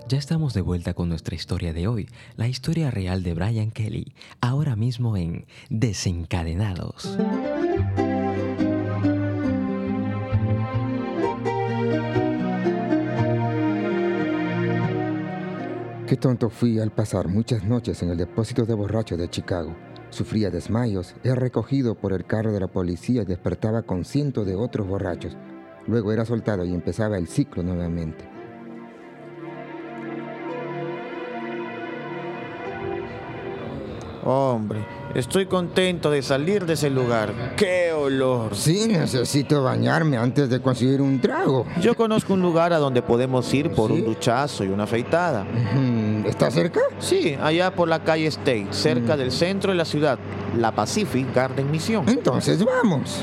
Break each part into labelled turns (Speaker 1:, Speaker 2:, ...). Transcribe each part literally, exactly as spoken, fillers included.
Speaker 1: Ya estamos de vuelta con nuestra historia de hoy, la historia real de Brian Kelly, ahora mismo en Desencadenados.
Speaker 2: Qué tonto fui al pasar muchas noches en el depósito de borrachos de Chicago. Sufría desmayos, era recogido por el carro de la policía y despertaba con cientos de otros borrachos. Luego era soltado y empezaba el ciclo nuevamente.
Speaker 3: Hombre, estoy contento de salir de ese lugar. ¡Qué olor!
Speaker 2: Sí, necesito bañarme antes de conseguir un trago.
Speaker 3: Yo conozco un lugar a donde podemos ir por
Speaker 2: ¿Sí?
Speaker 3: un duchazo y una afeitada.
Speaker 2: ¿Está cerca?
Speaker 3: Sí, allá por la calle State, cerca del centro de la ciudad, la Pacific Garden Mission.
Speaker 2: Entonces vamos.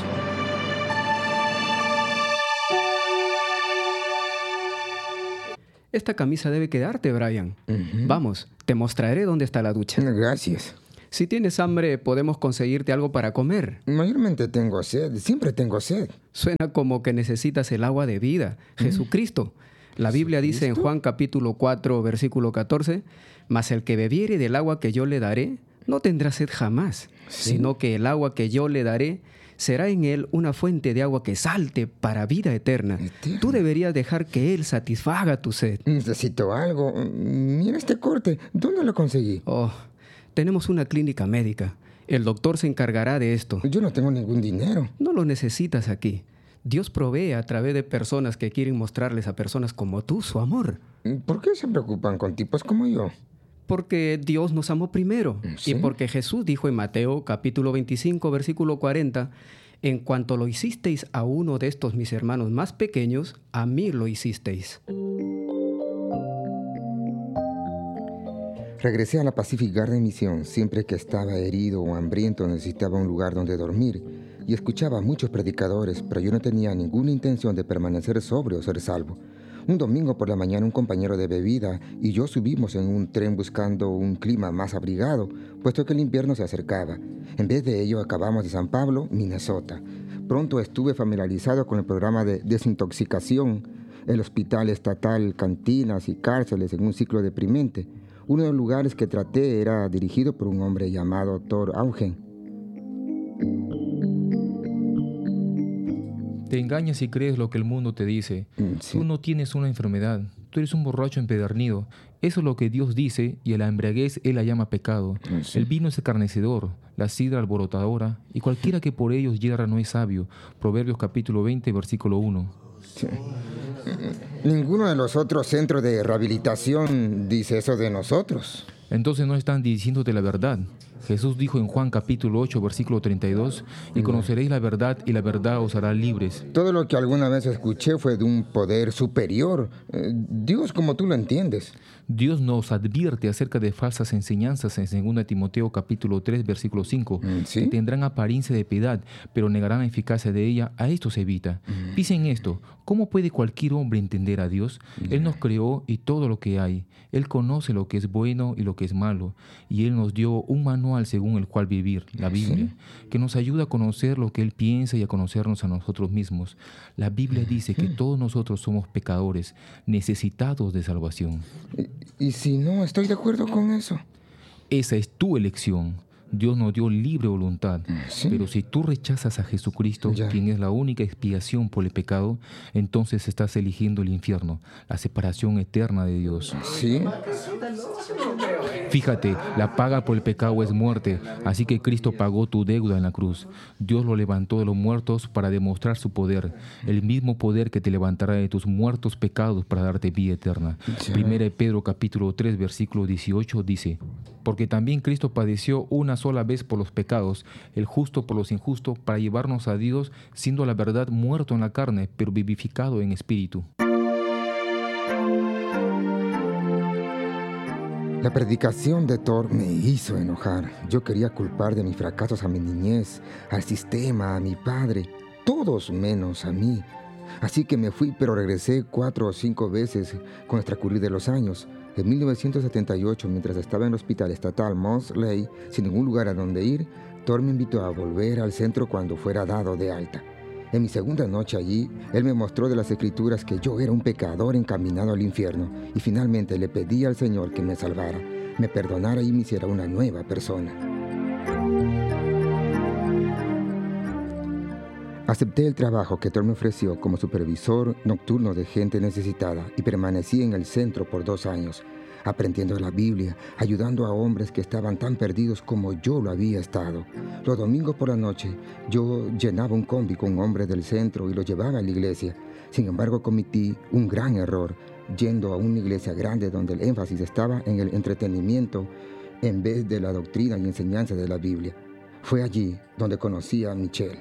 Speaker 4: Esta camisa debe quedarte, Brian.
Speaker 2: Ujú.
Speaker 4: Vamos, te mostraré dónde está la ducha.
Speaker 2: Gracias.
Speaker 4: Si tienes hambre, podemos conseguirte algo para comer.
Speaker 2: Mayormente tengo sed, siempre tengo sed.
Speaker 4: Suena como que necesitas el agua de vida, Jesucristo. La Biblia dice en Juan capítulo cuatro, versículo catorce, «Mas el que bebiere del agua que yo le daré, no tendrá sed jamás,
Speaker 2: ¿Sí?
Speaker 4: sino que el agua que yo le daré será en él una fuente de agua que salte para vida eterna».
Speaker 2: ¿Eterna?
Speaker 4: Tú deberías dejar que él satisfaga tu sed.
Speaker 2: Necesito algo. Mira este corte. ¿Dónde lo conseguí?
Speaker 4: Oh, tenemos una clínica médica. El doctor se encargará de esto.
Speaker 2: Yo no tengo ningún dinero.
Speaker 4: No lo necesitas aquí. Dios provee a través de personas que quieren mostrarles a personas como tú su amor.
Speaker 2: ¿Por qué se preocupan con tipos como yo?
Speaker 4: Porque Dios nos amó primero.
Speaker 2: ¿Sí?
Speaker 4: Y porque Jesús dijo en Mateo capítulo veinticinco, versículo cuarenta, «En cuanto lo hicisteis a uno de estos mis hermanos más pequeños, a mí lo hicisteis».
Speaker 2: Regresé a la Pacific Garden Mission siempre que estaba herido o hambriento, necesitaba un lugar donde dormir y escuchaba a muchos predicadores, pero yo no tenía ninguna intención de permanecer sobrio o ser salvo. Un domingo por la mañana un compañero de bebida y yo subimos en un tren buscando un clima más abrigado, puesto que el invierno se acercaba. En vez de ello acabamos de San Pablo, Minnesota. Pronto estuve familiarizado con el programa de desintoxicación, el hospital estatal, cantinas y cárceles en un ciclo deprimente. Uno de los lugares que traté era dirigido por un hombre llamado Thor Augen.
Speaker 5: Te engañas si crees lo que el mundo te dice.
Speaker 2: Mm, sí.
Speaker 5: Tú no tienes una enfermedad. Tú eres un borracho empedernido. Eso es lo que Dios dice, y a la embriaguez Él la llama pecado.
Speaker 2: Mm, sí.
Speaker 5: El vino es escarnecedor, la sidra alborotadora, y cualquiera que por ellos yerra no es sabio. Proverbios capítulo veinte, versículo uno.
Speaker 2: Sí. Ninguno de los otros centros de rehabilitación dice eso de nosotros.
Speaker 5: Entonces no están diciéndote la verdad. Jesús dijo en Juan capítulo ocho, versículo treinta y dos, «Y conoceréis la verdad, y la verdad os hará libres».
Speaker 2: Todo lo que alguna vez escuché fue de un poder superior. Eh, Dios como tú lo entiendes.
Speaker 5: Dios nos advierte acerca de falsas enseñanzas en segunda Timoteo capítulo tres, versículo cinco,
Speaker 2: Mm, ¿sí?
Speaker 5: que tendrán apariencia de piedad, pero negarán la eficacia de ella. A esto se evita.
Speaker 2: Mm.
Speaker 5: Dicen esto: ¿cómo puede cualquier hombre entender a Dios? Él nos creó y todo lo que hay. Él conoce lo que es bueno y lo que es malo, y Él nos dio un manual según el cual vivir, la Biblia, que nos ayuda a conocer lo que Él piensa y a conocernos a nosotros mismos. La Biblia dice que todos nosotros somos pecadores, necesitados de salvación.
Speaker 2: ¿Y, y si no estoy de acuerdo con eso?
Speaker 5: Esa es tu elección. Dios nos dio libre voluntad.
Speaker 2: ¿Sí?
Speaker 5: Pero si tú rechazas a Jesucristo,
Speaker 2: Ya.
Speaker 5: quien es la única expiación por el pecado, entonces estás eligiendo el infierno, la separación eterna de Dios.
Speaker 2: ¿Sí?
Speaker 5: Fíjate, la paga por el pecado es muerte, así que Cristo pagó tu deuda en la cruz. Dios lo levantó de los muertos para demostrar su poder, el mismo poder que te levantará de tus muertos pecados para darte vida eterna.
Speaker 2: Ya.
Speaker 5: Primera de Pedro capítulo tres, versículo dieciocho dice: «Porque también Cristo padeció una sola vez por los pecados, el justo por los injustos, para llevarnos a Dios, siendo la verdad muerto en la carne, pero vivificado en espíritu».
Speaker 2: La predicación de Thor me hizo enojar. Yo quería culpar de mis fracasos a mi niñez, al sistema, a mi padre, todos menos a mí. Así que me fui, pero regresé cuatro o cinco veces con el transcurrir de los años. En mil novecientos setenta y ocho, mientras estaba en el hospital estatal Mosley, sin ningún lugar a donde ir, Thor me invitó a volver al centro cuando fuera dado de alta. En mi segunda noche allí, él me mostró de las Escrituras que yo era un pecador encaminado al infierno y finalmente le pedí al Señor que me salvara, me perdonara y me hiciera una nueva persona. Acepté el trabajo que Thor me ofreció como supervisor nocturno de gente necesitada y permanecí en el centro por dos años, aprendiendo la Biblia, ayudando a hombres que estaban tan perdidos como yo lo había estado. Los domingos por la noche, yo llenaba un combi con hombres del centro y los llevaba a la iglesia. Sin embargo, cometí un gran error, yendo a una iglesia grande donde el énfasis estaba en el entretenimiento en vez de la doctrina y enseñanza de la Biblia. Fue allí donde conocí a Michelle.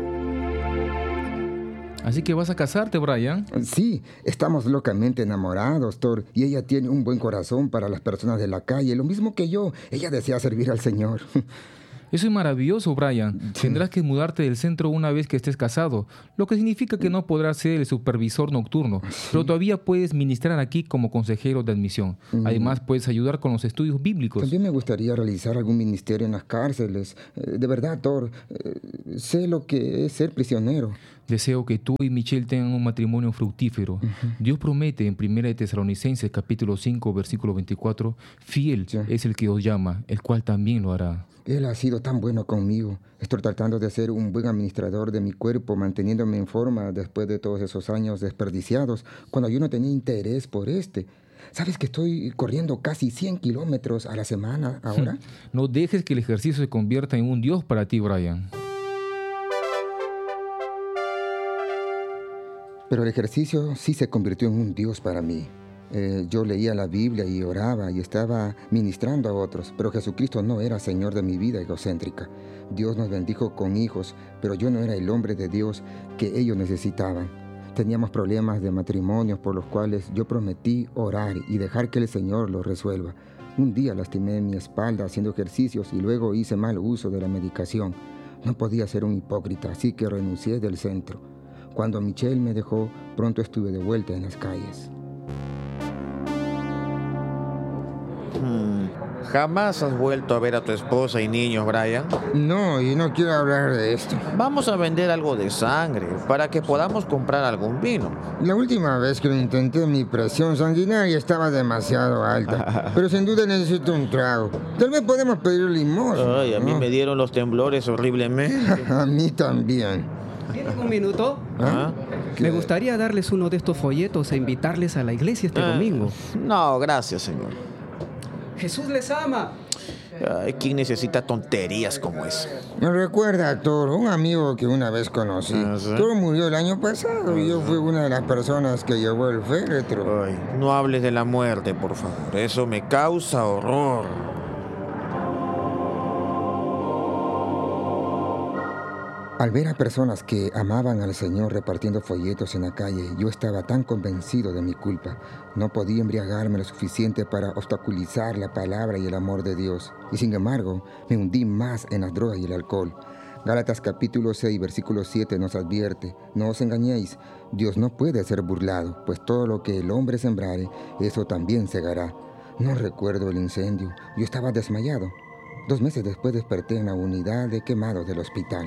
Speaker 5: Así que vas a casarte, Brian.
Speaker 2: Sí, estamos locamente enamorados, Thor, y ella tiene un buen corazón para las personas de la calle, lo mismo que yo. Ella desea servir al Señor.
Speaker 5: Eso es maravilloso, Brian. Tendrás que mudarte del centro una vez que estés casado, lo que significa que no podrás ser el supervisor nocturno, sí. Pero todavía puedes ministrar aquí como consejero de admisión. Mm. Además, puedes ayudar con los estudios bíblicos.
Speaker 2: También me gustaría realizar algún ministerio en las cárceles. De verdad, Thor, sé lo que es ser prisionero.
Speaker 5: Deseo que tú y Michelle tengan un matrimonio fructífero. Uh-huh. Dios promete en primera de Tesalonicenses capítulo cinco, versículo veinticuatro, fiel sí. es el que os llama, el cual también lo hará.
Speaker 2: Él ha sido tan bueno conmigo. Estoy tratando de ser un buen administrador de mi cuerpo, manteniéndome en forma después de todos esos años desperdiciados, cuando yo no tenía interés por este. ¿Sabes que estoy corriendo casi cien kilómetros a la semana ahora?
Speaker 5: No dejes que el ejercicio se convierta en un Dios para ti, Brian.
Speaker 2: Pero el ejercicio sí se convirtió en un Dios para mí. Eh, yo leía la Biblia y oraba y estaba ministrando a otros, pero Jesucristo no era Señor de mi vida egocéntrica. Dios nos bendijo con hijos, pero yo no era el hombre de Dios que ellos necesitaban. Teníamos problemas de matrimonios por los cuales yo prometí orar y dejar que el Señor los resuelva. Un día lastimé mi espalda haciendo ejercicios y luego hice mal uso de la medicación. No podía ser un hipócrita, así que renuncié del centro. Cuando Michelle me dejó, pronto estuve de vuelta en las calles.
Speaker 3: Hmm. ¿Jamás has vuelto a ver a tu esposa y niños, Brian?
Speaker 2: No, y no quiero hablar de esto.
Speaker 3: Vamos a vender algo de sangre para que podamos comprar algún vino.
Speaker 2: La última vez que lo intenté, mi presión sanguinaria estaba demasiado alta. Pero sin duda necesito un trago. Tal vez podemos pedir limosna.
Speaker 3: Ay, a mí ¿no? me dieron los temblores horriblemente.
Speaker 2: A mí también.
Speaker 4: ¿Tienen un minuto?
Speaker 3: ¿Ah?
Speaker 4: Me gustaría darles uno de estos folletos e invitarles a la iglesia este
Speaker 3: ah,
Speaker 4: domingo.
Speaker 3: No, gracias, señor.
Speaker 4: Jesús les ama.
Speaker 3: Ay, ¿quién necesita tonterías como esa?
Speaker 2: Me recuerda a Thor, un amigo que una vez conocí. ¿Ah, sí? Thor murió el año pasado y yo fui una de las personas que llevó el féretro.
Speaker 3: Ay, no hables de la muerte, por favor. Eso me causa horror.
Speaker 2: Al ver a personas que amaban al Señor repartiendo folletos en la calle, yo estaba tan convencido de mi culpa. No podía embriagarme lo suficiente para obstaculizar la palabra y el amor de Dios. Y sin embargo, me hundí más en las drogas y el alcohol. Gálatas capítulo seis, versículo siete nos advierte: no os engañéis, Dios no puede ser burlado, pues todo lo que el hombre sembrare, eso también segará. No recuerdo el incendio, yo estaba desmayado. Dos meses después desperté en la unidad de quemados del hospital.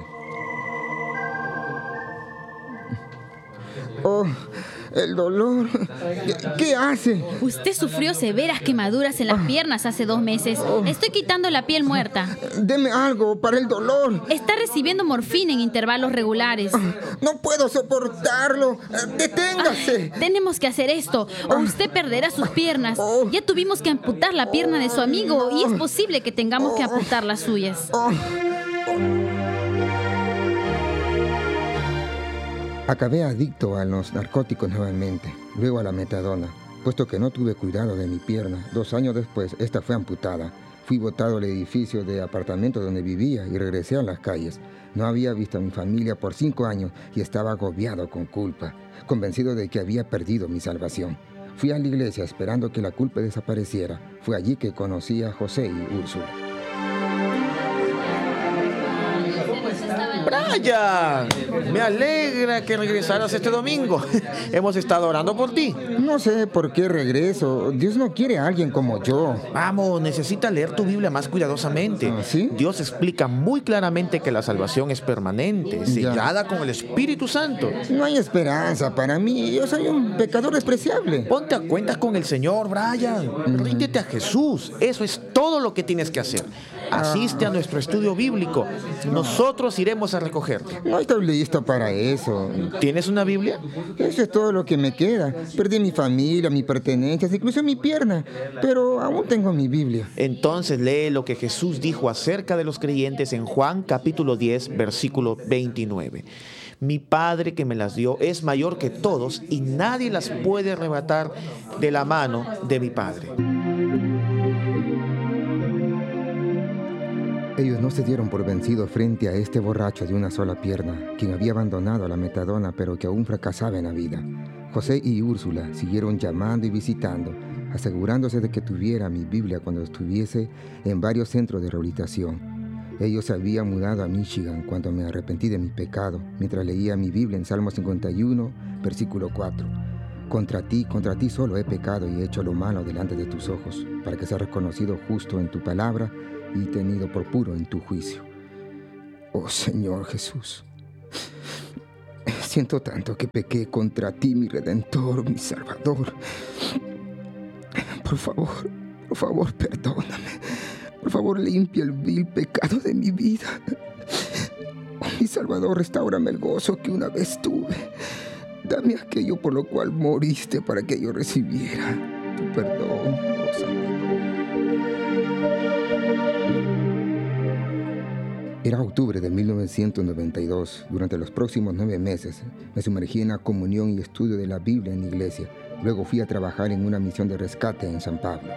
Speaker 2: Oh, el dolor. ¿Qué, qué hace?
Speaker 6: Usted sufrió severas quemaduras en las piernas hace dos meses. Estoy quitando la piel muerta.
Speaker 2: Deme algo para el dolor.
Speaker 6: Está recibiendo morfina en intervalos regulares.
Speaker 2: No puedo soportarlo. Deténgase.
Speaker 6: Ah, tenemos que hacer esto o usted perderá sus piernas. Ya tuvimos que amputar la pierna de su amigo y es posible que tengamos que amputar las suyas.
Speaker 2: Acabé adicto a los narcóticos nuevamente, luego a la metadona, puesto que no tuve cuidado de mi pierna. Dos años después, esta fue amputada. Fui botado del edificio de apartamento donde vivía y regresé a las calles. No había visto a mi familia por cinco años y estaba agobiado con culpa, convencido de que había perdido mi salvación. Fui a la iglesia esperando que la culpa desapareciera. Fue allí que conocí a José y Úrsula.
Speaker 3: Brian, me alegra que regresaras este domingo. Hemos estado orando por ti.
Speaker 2: No sé por qué regreso. Dios no quiere a alguien como yo.
Speaker 3: Vamos, necesita leer tu Biblia más cuidadosamente.
Speaker 2: ¿Ah, sí?
Speaker 3: Dios explica muy claramente que la salvación es permanente, sellada con el Espíritu Santo.
Speaker 2: No hay esperanza para mí. Yo soy un pecador despreciable.
Speaker 3: Ponte a cuentas con el Señor, Brian. Ríndete a Jesús. Eso es todo lo que tienes que hacer. Asiste a nuestro estudio bíblico. Nosotros iremos a recogerte.
Speaker 2: No estoy listo para eso.
Speaker 3: ¿Tienes una Biblia?
Speaker 2: Eso es todo lo que me queda. Perdí mi familia, mis pertenencias, incluso mi pierna. Pero aún tengo mi Biblia.
Speaker 3: Entonces lee lo que Jesús dijo acerca de los creyentes en Juan capítulo diez, versículo veintinueve. Mi Padre que me las dio es mayor que todos y nadie las puede arrebatar de la mano de mi Padre.
Speaker 2: Ellos no se dieron por vencidos frente a este borracho de una sola pierna, quien había abandonado a la metadona pero que aún fracasaba en la vida. José y Úrsula siguieron llamando y visitando, asegurándose de que tuviera mi Biblia cuando estuviese en varios centros de rehabilitación. Ellos se habían mudado a Michigan cuando me arrepentí de mi pecado, mientras leía mi Biblia en Salmo cincuenta y uno, versículo cuatro. Contra ti, contra ti solo he pecado y he hecho lo malo delante de tus ojos, para que seas reconocido justo en tu palabra y tenido por puro en tu juicio. Oh Señor Jesús, siento tanto que pequé contra ti, mi Redentor, mi Salvador. Por favor, por favor, perdóname. Por favor, limpia el vil pecado de mi vida. Oh, mi Salvador, restáurame el gozo que una vez tuve. Dame aquello por lo cual moriste para que yo recibiera tu perdón, oh Salvador. Era octubre de mil novecientos noventa y dos. Durante los próximos nueve meses me sumergí en la comunión y estudio de la Biblia en la iglesia. Luego fui a trabajar en una misión de rescate en San Pablo.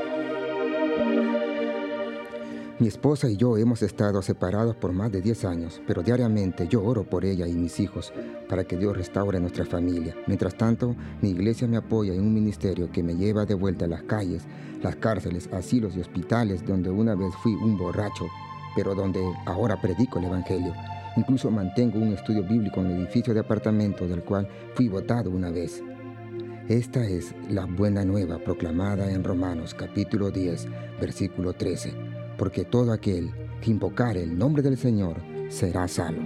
Speaker 2: Mi esposa y yo hemos estado separados por más de diez años, pero diariamente yo oro por ella y mis hijos para que Dios restaure nuestra familia. Mientras tanto, mi iglesia me apoya en un ministerio que me lleva de vuelta a las calles, las cárceles, asilos y hospitales donde una vez fui un borracho, pero donde ahora predico el Evangelio. Incluso mantengo un estudio bíblico en el edificio de apartamentos del cual fui botado una vez. Esta es la buena nueva proclamada en Romanos capítulo diez, versículo trece. Porque todo aquel que invocare el nombre del Señor será salvo.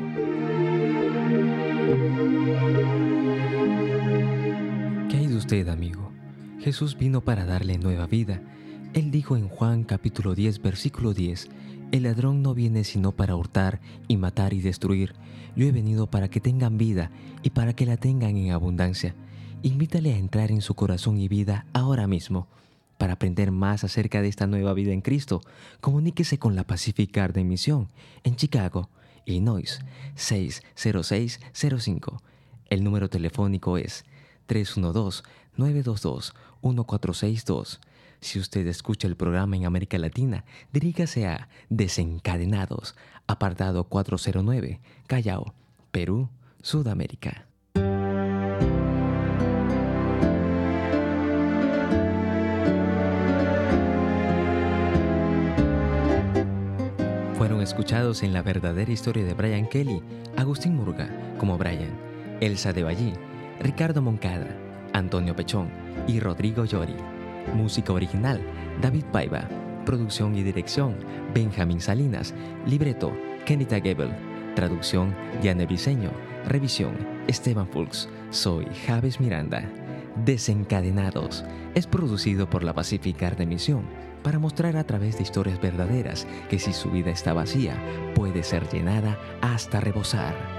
Speaker 1: ¿Qué hay de usted, amigo? Jesús vino para darle nueva vida. Él dijo en Juan capítulo diez, versículo diez, el ladrón no viene sino para hurtar y matar y destruir. Yo he venido para que tengan vida y para que la tengan en abundancia. Invítale a entrar en su corazón y vida ahora mismo. Para aprender más acerca de esta nueva vida en Cristo, comuníquese con la Pacific Garden Misión en Chicago, Illinois, seis cero seis cero cinco. El número telefónico es tres uno dos, nueve dos dos, uno cuatro seis dos. Si usted escucha el programa en América Latina, dirígase a Desencadenados, apartado cuatrocientos nueve, Callao, Perú, Sudamérica. Fueron escuchados en La Verdadera Historia de Brian Kelly, Agustín Murga como Brian, Elsa de Ballí, Ricardo Moncada, Antonio Pechón y Rodrigo Llori. Música original, David Paiva. Producción y dirección, Benjamín Salinas. Libreto, Kenita Gebel. Traducción, Diane Briceño. Revisión, Esteban Fulks. Soy Javes Miranda. Desencadenados es producido por la Pacific Garden Misión para mostrar a través de historias verdaderas que si su vida está vacía, puede ser llenada hasta rebosar.